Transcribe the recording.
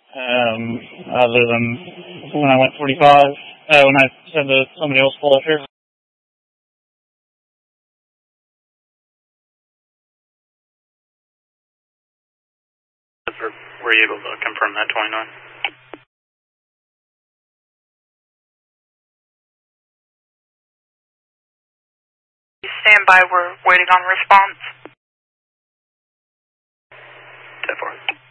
other than when I went 45, when I said that somebody else pulled up here. Were you able to confirm that 29? Stand by, we're waiting on response. 10-4.